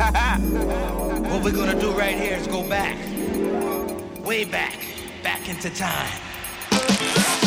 What we're gonna do right here is go back, way back, back into time.